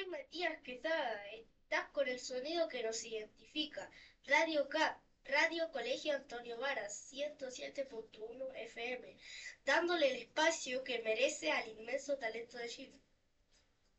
soy Matías Quesada. Estás con el sonido que nos identifica. Radio CAP, Radio Colegio Antonio Varas, 107.1 FM, dándole el espacio que merece al inmenso talento de Chile.